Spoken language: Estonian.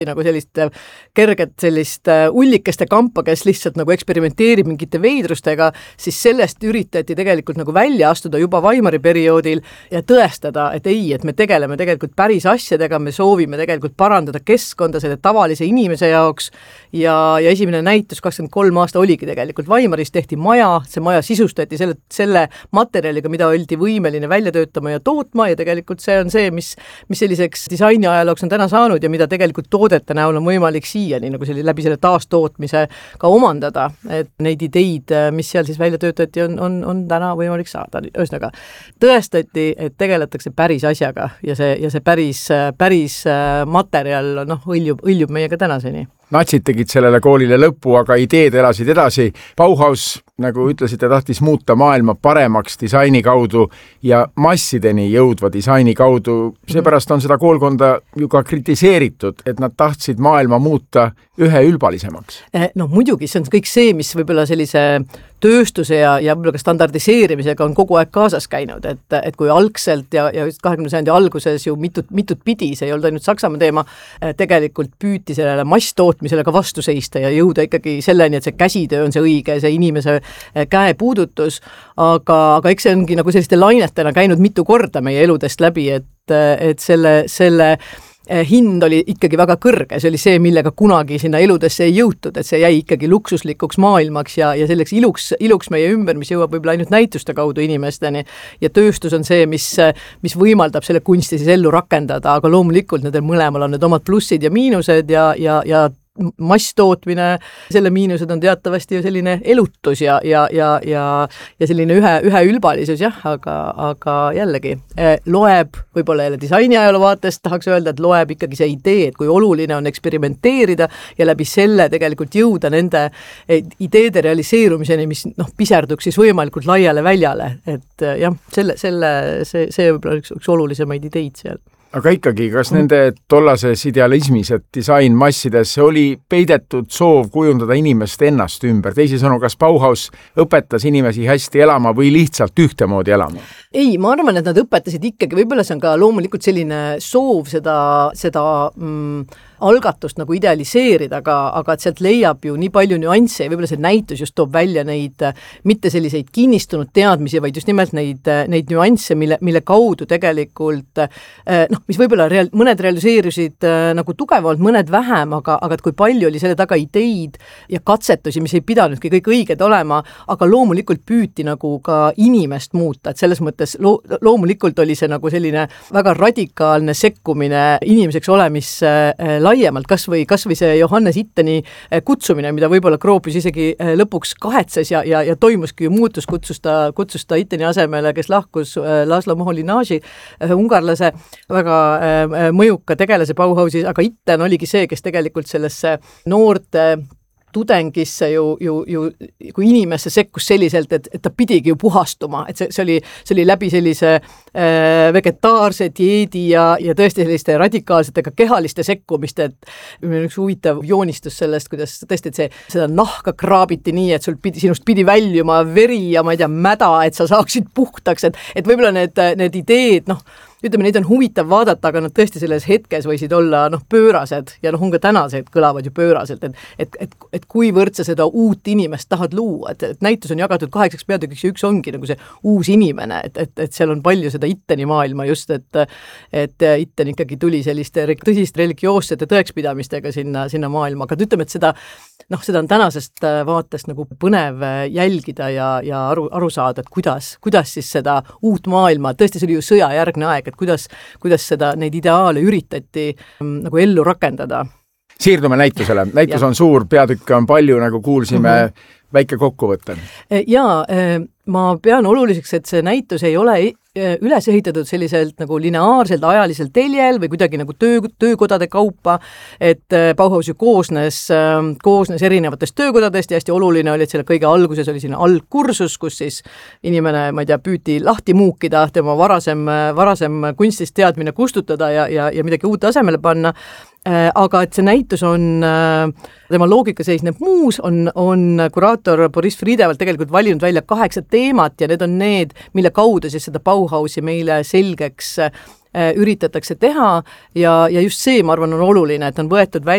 nagu sellist kerget sellist ullikeste kampa, kes lihtsalt nagu eksperimenteerib mingite veidrustega, siis sellest üritati tegelikult nagu välja astuda juba Weimari perioodil ja tõestada, et ei, et me tegeleme tegelikult päris asjadega, me soovime tegelikult parandada keskkonda selle tavalise inimese jaoks ja esimene näitus 23 aasta oligi tegelikult Weimaris, tehti maja, see maja sisustati selle materjaliga, mida oldi võimeline välja töötama ja tootma ja tegelikult see on see, mis selliseks disaini ajalooks on täna saanud ja mida tegelikult toodete näol on võimalik siiani nagu läbi selle taastootmise ka omandada, et neid ideid, mis seal siis välja töötati, on täna võimalik saada. Ühesõnaga, tõestati, et tegeletakse päris asjaga ja see päris materjal õljub meiega tänaseni. Natsid tegid sellele koolile lõppu, aga ideed elasid edasi. Bauhaus, nagu ütlesite, tahtis muuta maailma paremaks disaini kaudu ja massideni jõudva disaini kaudu. Seepärast on seda koolkonda ju ka kritiseeritud, et nad tahtsid maailma muuta üheülbalisemaks. No muidugi, see on kõik see, mis võib-olla sellise tööstuse ja võib-olla ka standardiseerimisega on kogu aeg kaasas käinud, et kui algselt ja 20. sajandi alguses ju mitut pidi, see ei olnud ainult Saksamaa teema, tegelikult püüti sellele masstootmisele ka vastu seista ja jõuda ikkagi selleni, et see käsitöö on see õige, see inimese käepuudutus, aga eks see ongi nagu selliste lainetena käinud mitu korda meie eludest läbi, et selle hind oli ikkagi väga kõrge, see oli see, millega kunagi sinna eludesse ei jõutud, et see jäi ikkagi luksuslikuks maailmaks ja selleks iluks meie ümber, mis jõuab võib-olla ainult näituste kaudu inimesteni ja tööstus on see, mis võimaldab selle kunsti siis ellu rakendada, aga loomulikult nendel mõlemal on need omad plussid ja miinused ja masstootmine, selle miinused on teatavasti ju selline elutus ja selline üheülbalisus, jah, aga jällegi loeb, võib-olla jälle disaini ajaloo vaatest tahaks öelda, et loeb ikkagi see idee, et kui oluline on eksperimenteerida ja läbi selle tegelikult jõuda nende ideede realiseerumiseni, mis piserduks siis võimalikult laiale väljale, et jah, see võib-olla üks olulisemaid ideid seal. Aga ikkagi, kas nende tollases idealismis, et disain massides oli peidetud soov kujundada inimest ennast ümber? Teisisõnu, kas Bauhaus õpetas inimesi hästi elama või lihtsalt ühtemoodi elama? Ei, ma arvan, et nad õpetasid ikkagi, võib-olla see on ka loomulikult selline soov seda algatust nagu idealiseerida, aga et sealt leiab ju nii palju nüansse ja võib-olla see näitus just toob välja neid mitte selliseid kinnistunud teadmisi, vaid just nimelt neid nüansse, mille kaudu tegelikult mis võib-olla mõned realiseerusid nagu tugevalt, mõned vähem, aga et kui palju oli selle taga ideid ja katsetusi, mis ei pidanudki kõik õiged olema, aga loomulikult püüti nagu ka inimest muuta, et selles mõttes loomulikult oli see nagu selline väga radikaalne sekkumine inimeseks olemisse laiemalt, kas või see Johannes Itteni kutsumine, mida võib-olla Gropius isegi lõpuks kahetses ja toimuski ju muutus, kutsus ta Itteni asemele, kes lahkus Laszlo Moholy-Nagy, ungarlase, väga mõjuka tegelase Bauhausis, aga Itten oligi see, kes tegelikult sellesse noorte tudengisse kui inimesse sekkus selliselt, et ta pidigi ju puhastuma, et see oli läbi sellise vegetaarse dieedi ja tõesti selliste radikaalsetega kehaliste sekkumiste, et üks huvitav joonistus sellest, kuidas tõesti, et seda nahka kraabiti nii, et sinust pidi väljuma veri ja ma ei tea, mäda, et sa saaksid puhtaks, et võib-olla need ideed, ütleme, neid on huvitav vaadata, aga nad tõesti selles hetkes võisid olla pöörased ja on ka tänased kõlavad ju pööraselt, et kuivõrd sa seda uut inimest tahad luua, et näitus on jagatud 8 peatükiks ja üks ongi nagu see uus inimene, et seal on palju seda Itteni maailma just, et Itten ikkagi tuli selliste tõsiste religioossete tõekspidamistega sinna maailma, aga ütleme, et seda on tänasest vaatest nagu põnev jälgida ja aru saada, et kuidas siis seda uut maailma, tõesti see oli ju sõjajärgne aeg, et kuidas neid ideaale üritati nagu ellu rakendada. Siirdume näitusele. Näitus on suur, peatükke on palju, nagu kuulsime, väike kokkuvõte. Jaa, ma pean oluliseks, et see näitus ei ole üles ehitatud selliselt nagu lineaarselt ajaliselt teljel või kuidagi nagu töökodade kaupa, et Bauhaus ju koosnes erinevatest töökodadest ja hästi oluline oli, et selle kõige alguses oli siin algkursus, kus siis inimene, ma ei tea, püüti lahti muukida, tema varasem kunstist teadmine kustutada ja midagi uut asemele panna, aga et see näitus tema loogika seisneb muus, on kuraator Boris Friedevald tegelikult valinud välja 8 teemat ja need on need, mille kaudu siis seda Bauhausi meile selgeks üritatakse teha ja just see, ma arvan, on oluline, et on võetud välja